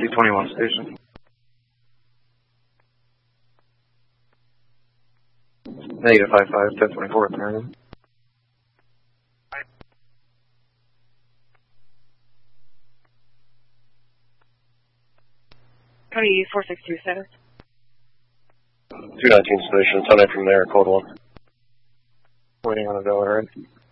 C21 station. Negative 55, 1024 at the Meridian. Cody 462 status. 219 station, 10 from there, code 1. Waiting on a go, alright.